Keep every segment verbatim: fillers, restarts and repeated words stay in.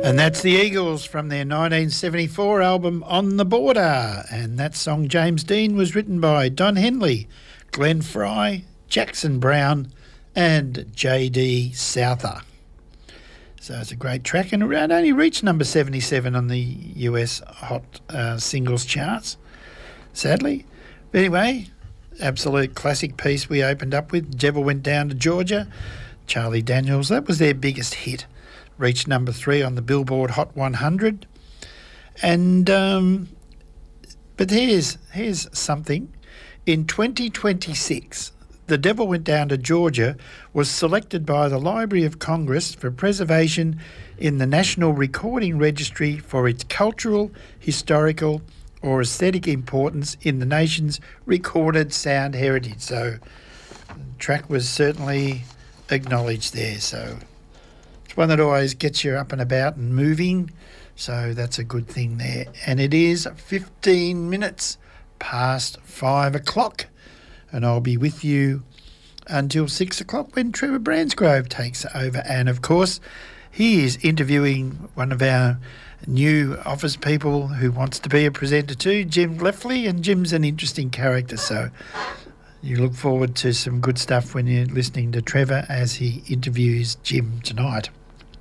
And that's the Eagles from their nineteen seventy-four album On the Border. And that song, James Dean, was written by Don Henley, Glenn Fry, Jackson Brown and J D Souther. So it's a great track, and it only reached number seventy-seven on the U S Hot uh, Singles charts, sadly. But anyway, absolute classic piece we opened up with. Devil Went Down to Georgia, Charlie Daniels. That was their biggest hit. Reached number three on the Billboard Hot one hundred. And, um, but here's, here's something. In twenty twenty-six, The Devil Went Down to Georgia was selected by the Library of Congress for preservation in the National Recording Registry for its cultural, historical or aesthetic importance in the nation's recorded sound heritage. So the track was certainly acknowledged there. So it's one that always gets you up and about and moving. So that's a good thing there. And it is fifteen minutes past five o'clock. And I'll be with you until six o'clock when Trevor Bransgrove takes over. And, of course, he is interviewing one of our new office people who wants to be a presenter too, Jim Leffley, and Jim's an interesting character. So you look forward to some good stuff when you're listening to Trevor as he interviews Jim tonight.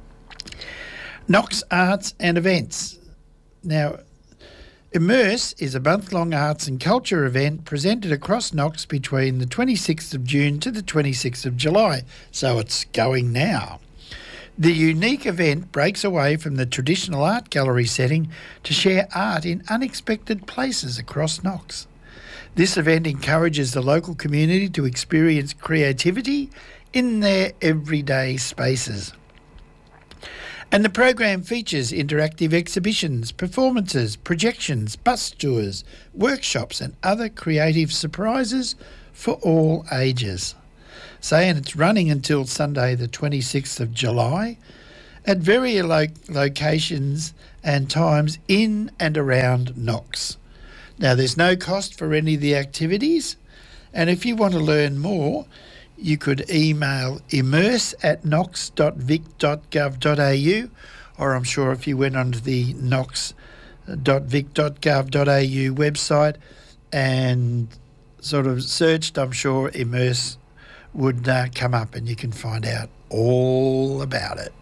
Knox Arts and Events. Now, Immerse is a month-long arts and culture event presented across Knox between the twenty-sixth of June to the twenty-sixth of July, so it's going now. The unique event breaks away from the traditional art gallery setting to share art in unexpected places across Knox. This event encourages the local community to experience creativity in their everyday spaces. And the program features interactive exhibitions, performances, projections, bus tours, workshops and other creative surprises for all ages. Saying it's running until Sunday the twenty-sixth of July at various lo- locations and times in and around Knox. Now, there's no cost for any of the activities, and if you want to learn more, you could email immerse at knox dot vic dot gov dot a u, or I'm sure if you went onto the knox dot vic dot gov dot a u website and sort of searched, I'm sure Immerse would uh, come up and you can find out all about it.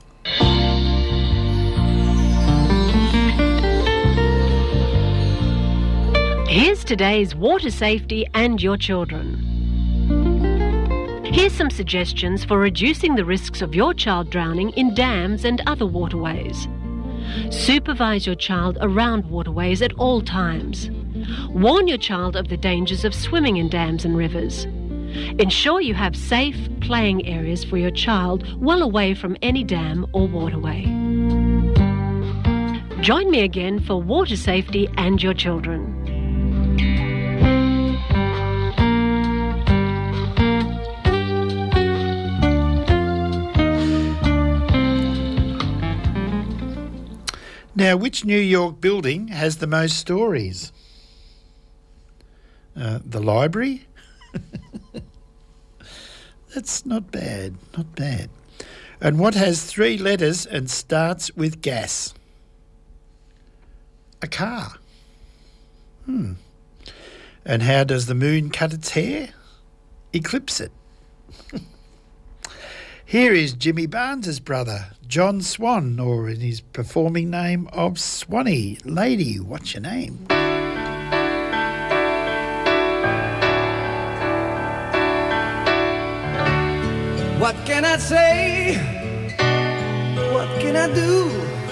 Here's today's water safety and your children. Here's some suggestions for reducing the risks of your child drowning in dams and other waterways. Supervise your child around waterways at all times. Warn your child of the dangers of swimming in dams and rivers. Ensure you have safe playing areas for your child well away from any dam or waterway. Join me again for water safety and your children. Now, which New York building has the most stories? Uh, the library? That's not bad, not bad. And what has three letters and starts with gas? A car. Hmm. And how does the moon cut its hair? Eclipse it. Here is Jimmy Barnes's brother, John Swan, or in his performing name of Swanee. Lady, what's your name? What can I say? What can I do?